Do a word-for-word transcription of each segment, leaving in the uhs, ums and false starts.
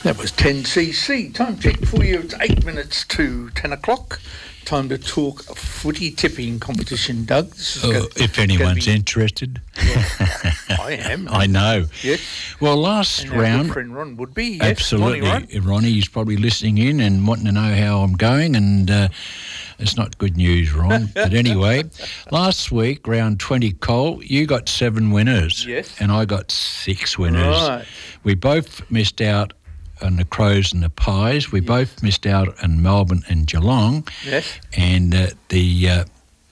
That was ten C C. Time check for you. It's eight minutes to ten o'clock. Time to talk footy tipping competition, Doug. This is oh, gonna, if anyone's be, interested. Well, I am. I know. Yes. Well, last and round... Our friend Ron would be. Yes. Absolutely. Morning, Ron. Ronnie's probably listening in and wanting to know how I'm going, and uh, it's not good news, Ron. But anyway, last week, round twenty, Cole, you got seven winners. Yes. And I got six winners. Right. We both missed out on the Crows and the Pies. We yes. both missed out on Melbourne and Geelong. Yes. And uh, the uh,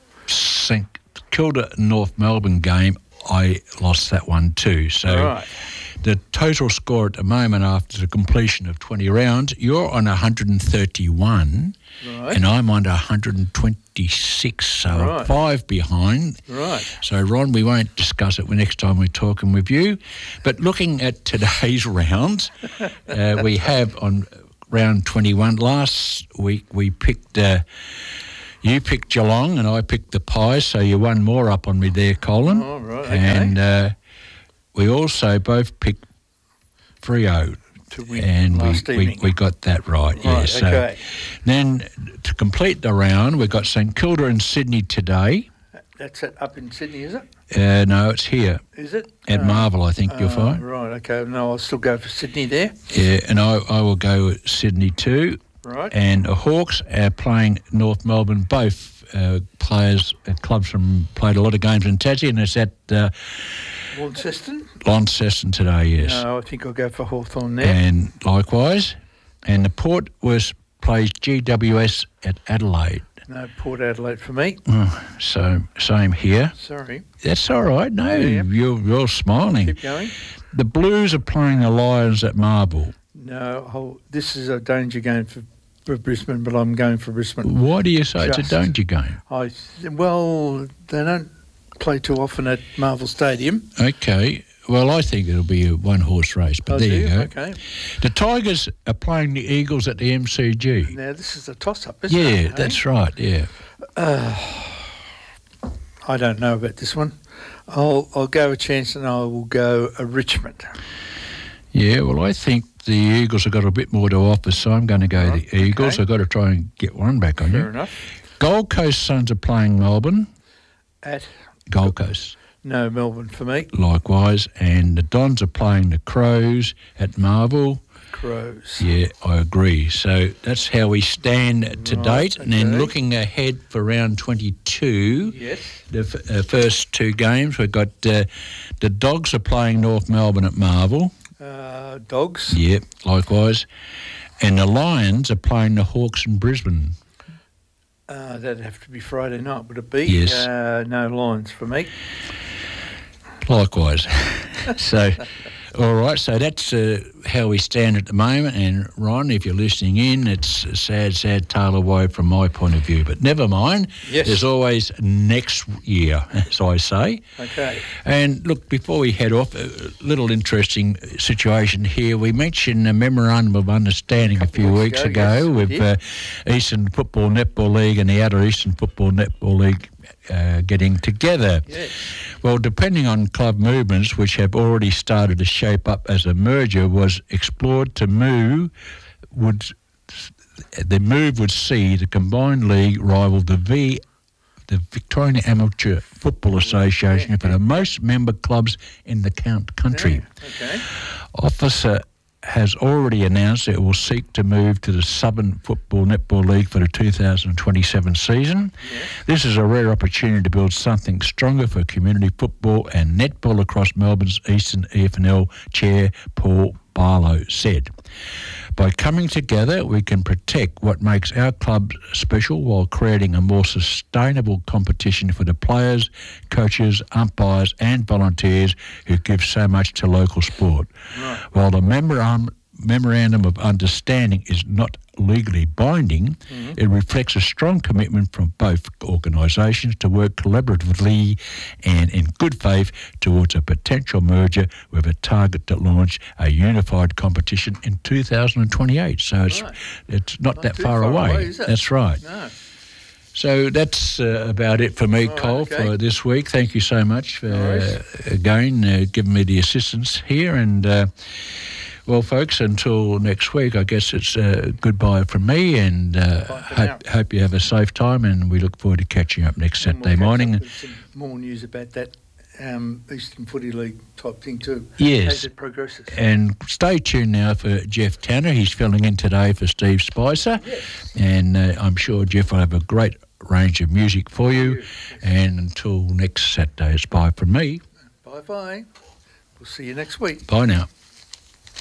St Kilda North Melbourne game, I lost that one too. So right. the total score at the moment after the completion of twenty rounds, you're on one hundred thirty-one right. and I'm on one hundred twenty-six, so right. I'm five behind. Right. So, Ron, we won't discuss it next time we're talking with you. But looking at today's rounds, uh, we have on round twenty-one, last week we picked... Uh, You picked Geelong and I picked the Pies, so you're one more up on me there, Colin. Oh, right, okay. And uh, we also both picked Freo. To win and last we, evening. we, we got that right, right yeah. So okay. then to complete the round, we've got St Kilda and Sydney today. That's it, up in Sydney, is it? Uh, no, it's here. Is it? At uh, Marvel, I think uh, you'll find. Right, okay. No, I'll still go for Sydney there. Yeah, and I, I will go with Sydney too. Right. And the Hawks are playing North Melbourne. Both uh, players, uh, clubs from played a lot of games in Tassie, and it's at uh, Launceston? Launceston today, yes. No, I think I'll go for Hawthorn there. And likewise. And the Port was plays G W S at Adelaide. No, Port Adelaide for me. Oh, so, same here. Sorry. That's all right. No, yeah, yeah. You're, you're smiling. Keep going. The Blues are playing the Lions at Marble. No, I'll, this is a danger game for, for Brisbane, but I'm going for Brisbane. Why do you say Just, it's a danger game? I Well, they don't play too often at Marvel Stadium. Okay. Well, I think it'll be a one-horse race, but oh, there you go. Okay. The Tigers are playing the Eagles at the M C G. Now, this is a toss-up, isn't yeah, it? Yeah, that's right, yeah. Uh, I don't know about this one. I'll, I'll go a chance and I will go a Richmond. Yeah, well, I think the Eagles have got a bit more to offer, so I'm going to go right, the Eagles. okay. I've got to try and get one back on Fair you. Fair enough. Gold Coast Suns are playing Melbourne. At? Gold Coast. No, Melbourne for me. Likewise. And the Dons are playing the Crows at Marvel. Crows. Yeah, I agree. So that's how we stand to right, date. okay. And then looking ahead for round twenty-two, yes. the f- uh, first two games, we've got uh, the Dogs are playing North Melbourne at Marvel. Uh, dogs. Yep, likewise. And the Lions are playing the Hawks in Brisbane. Uh, that'd have to be Friday night, would it be? Yes. Uh, no Lions for me. Likewise. So, all right, so that's uh, how we stand at the moment. And, Ron, if you're listening in, it's a sad, sad tale of woe from my point of view. But never mind. Yes. There's always next year, as I say. Okay. And, look, before we head off, a little interesting situation here. We mentioned a memorandum of understanding a, a few weeks ago, ago with uh, Eastern Football Netball League and the Outer Eastern Football Netball League uh, getting together. Yes. Well, depending on club movements, which have already started to shape up as a merger, was explored to move, would the move would see the combined league rival the V, the Victorian Amateur Football Association yeah. for the most member clubs in the count country. Yeah. Okay. Officer has already announced it will seek to move to the Southern Football Netball League for the two thousand twenty-seven season. Yeah. This is a rare opportunity to build something stronger for community football and netball across Melbourne's Eastern E F N L chair, Paul Barlow, said. By coming together, we can protect what makes our club special while creating a more sustainable competition for the players, coaches, umpires and volunteers who give so much to local sport. Right. While the memorandum Memorandum of Understanding is not legally binding, mm-hmm. it reflects a strong commitment from both organisations to work collaboratively and in good faith towards a potential merger with a target to launch a unified competition in two thousand twenty-eight. So it's right. it's not, not that far, far away. away is it? That's right. No. So that's uh, about it for me, All Cole, right, okay. for this week. Thank you so much for, no uh, again, uh, giving me the assistance here. And uh, Well, folks, until next week, I guess it's uh, goodbye from me, and uh, hope, hope you have a safe time, and we look forward to catching up next And Saturday we'll morning. catch up with some more news about that um, Eastern Footy League type thing too. Yes. As it progresses. And stay tuned now for Jeff Tanner. He's filling in today for Steve Spicer. Yes. And uh, I'm sure Jeff will have a great range of music for you. Yes. And until next Saturday, it's bye from me. Bye bye. We'll see you next week. Bye now.